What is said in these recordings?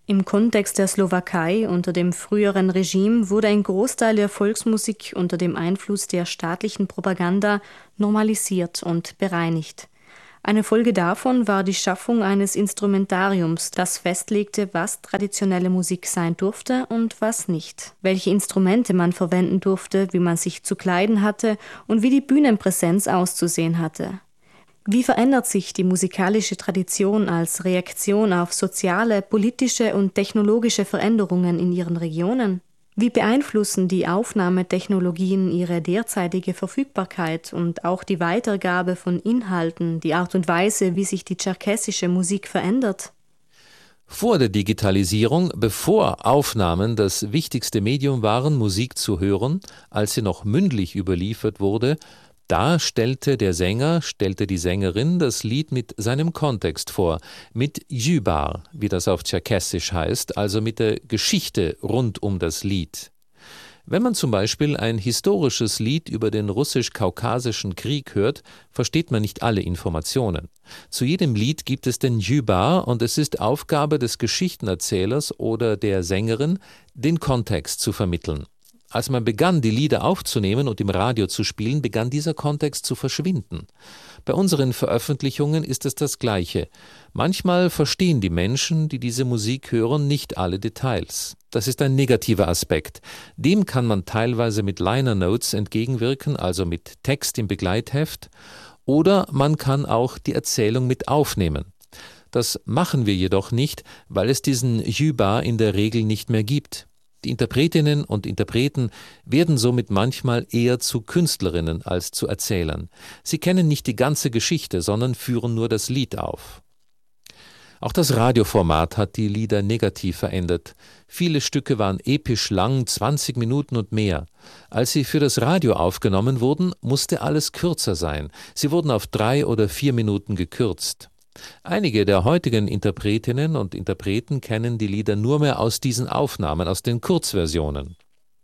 Im Kontext der Slowakei unter dem früheren Regime wurde ein Großteil der Volksmusik unter dem Einfluss der staatlichen Propaganda normalisiert und bereinigt. Eine Folge davon war die Schaffung eines Instrumentariums, das festlegte, was traditionelle Musik sein durfte und was nicht, welche Instrumente man verwenden durfte, wie man sich zu kleiden hatte und wie die Bühnenpräsenz auszusehen hatte. Wie verändert sich die musikalische Tradition als Reaktion auf soziale, politische und technologische Veränderungen in ihren Regionen? Wie beeinflussen die Aufnahmetechnologien ihre derzeitige Verfügbarkeit und auch die Weitergabe von Inhalten, die Art und Weise, wie sich die tscherkessische Musik verändert? Vor der Digitalisierung, bevor Aufnahmen das wichtigste Medium waren, Musik zu hören, als sie noch mündlich überliefert wurde, da stellte die Sängerin das Lied mit seinem Kontext vor, mit Jübar, wie das auf Tscherkessisch heißt, also mit der Geschichte rund um das Lied. Wenn man zum Beispiel ein historisches Lied über den russisch-kaukasischen Krieg hört, versteht man nicht alle Informationen. Zu jedem Lied gibt es den Jübar und es ist Aufgabe des Geschichtenerzählers oder der Sängerin, den Kontext zu vermitteln. Als man begann, die Lieder aufzunehmen und im Radio zu spielen, begann dieser Kontext zu verschwinden. Bei unseren Veröffentlichungen ist es das Gleiche. Manchmal verstehen die Menschen, die diese Musik hören, nicht alle Details. Das ist ein negativer Aspekt. Dem kann man teilweise mit Liner Notes entgegenwirken, also mit Text im Begleitheft, oder man kann auch die Erzählung mit aufnehmen. Das machen wir jedoch nicht, weil es diesen Jübar in der Regel nicht mehr gibt. Die Interpretinnen und Interpreten werden somit manchmal eher zu Künstlerinnen als zu Erzählern. Sie kennen nicht die ganze Geschichte, sondern führen nur das Lied auf. Auch das Radioformat hat die Lieder negativ verändert. Viele Stücke waren episch lang, 20 Minuten und mehr. Als sie für das Radio aufgenommen wurden, musste alles kürzer sein. Sie wurden auf 3 oder 4 Minuten gekürzt. Einige der heutigen Interpretinnen und Interpreten kennen die Lieder nur mehr aus diesen Aufnahmen, aus den Kurzversionen.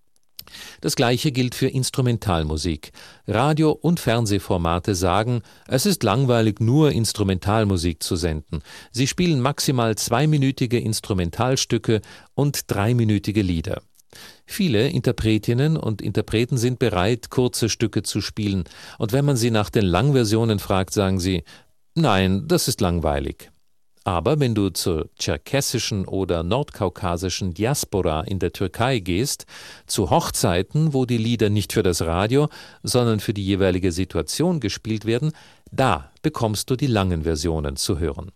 Das Gleiche gilt für Instrumentalmusik. Radio- und Fernsehformate sagen, es ist langweilig, nur Instrumentalmusik zu senden. Sie spielen maximal 2-minütige Instrumentalstücke und 3-minütige Lieder. Viele Interpretinnen und Interpreten sind bereit, kurze Stücke zu spielen. Und wenn man sie nach den Langversionen fragt, sagen sie, nein, das ist langweilig. Aber wenn du zur tscherkessischen oder nordkaukasischen Diaspora in der Türkei gehst, zu Hochzeiten, wo die Lieder nicht für das Radio, sondern für die jeweilige Situation gespielt werden, da bekommst du die langen Versionen zu hören.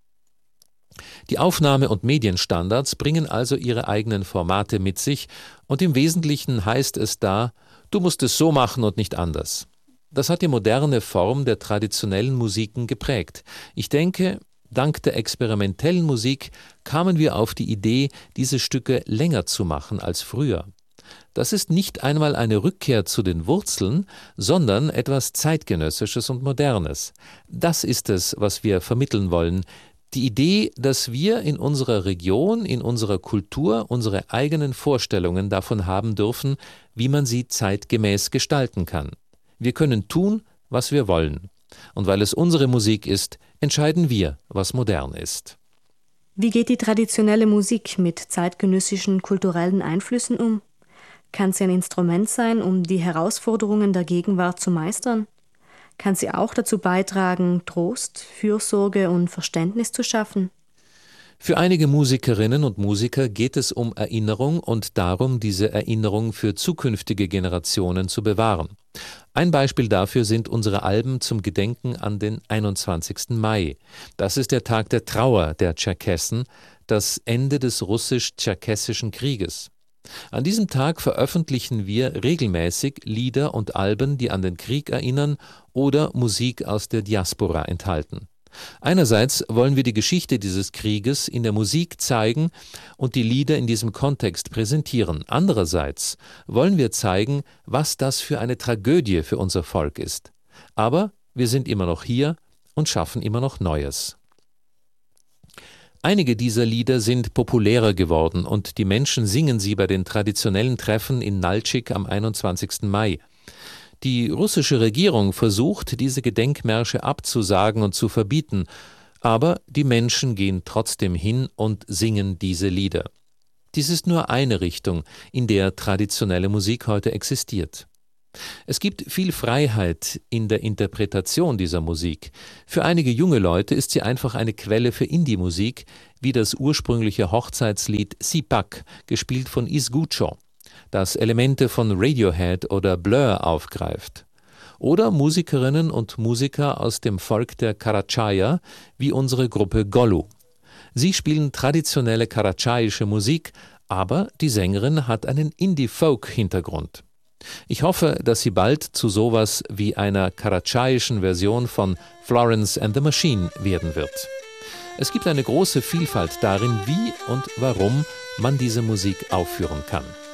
Die Aufnahme- und Medienstandards bringen also ihre eigenen Formate mit sich und im Wesentlichen heißt es da, du musst es so machen und nicht anders. Das hat die moderne Form der traditionellen Musiken geprägt. Ich denke, dank der experimentellen Musik kamen wir auf die Idee, diese Stücke länger zu machen als früher. Das ist nicht einmal eine Rückkehr zu den Wurzeln, sondern etwas Zeitgenössisches und Modernes. Das ist es, was wir vermitteln wollen. Die Idee, dass wir in unserer Region, in unserer Kultur unsere eigenen Vorstellungen davon haben dürfen, wie man sie zeitgemäß gestalten kann. Wir können tun, was wir wollen. Und weil es unsere Musik ist, entscheiden wir, was modern ist. Wie geht die traditionelle Musik mit zeitgenössischen kulturellen Einflüssen um? Kann sie ein Instrument sein, um die Herausforderungen der Gegenwart zu meistern? Kann sie auch dazu beitragen, Trost, Fürsorge und Verständnis zu schaffen? Für einige Musikerinnen und Musiker geht es um Erinnerung und darum, diese Erinnerung für zukünftige Generationen zu bewahren. Ein Beispiel dafür sind unsere Alben zum Gedenken an den 21. Mai. Das ist der Tag der Trauer der Tscherkessen, das Ende des russisch-tscherkessischen Krieges. An diesem Tag veröffentlichen wir regelmäßig Lieder und Alben, die an den Krieg erinnern oder Musik aus der Diaspora enthalten. Einerseits wollen wir die Geschichte dieses Krieges in der Musik zeigen und die Lieder in diesem Kontext präsentieren. Andererseits wollen wir zeigen, was das für eine Tragödie für unser Volk ist. Aber wir sind immer noch hier und schaffen immer noch Neues. Einige dieser Lieder sind populärer geworden und die Menschen singen sie bei den traditionellen Treffen in Naltschik am 21. Mai. Die russische Regierung versucht, diese Gedenkmärsche abzusagen und zu verbieten, Aber die Menschen gehen trotzdem hin und singen diese Lieder. Dies ist nur eine Richtung, in der traditionelle Musik heute existiert. Es gibt viel Freiheit in der Interpretation dieser Musik. Für einige junge Leute ist sie einfach eine Quelle für Indie-Musik, wie das ursprüngliche Hochzeitslied Sipak, gespielt von Isgucho, das Elemente von Radiohead oder Blur aufgreift. Oder Musikerinnen und Musiker aus dem Volk der Karachaya, wie unsere Gruppe Golu. Sie spielen traditionelle karachayische Musik, aber die Sängerin hat einen Indie-Folk-Hintergrund. Ich hoffe, dass sie bald zu sowas wie einer karachayischen Version von Florence and the Machine werden wird. Es gibt eine große Vielfalt darin, wie und warum man diese Musik aufführen kann.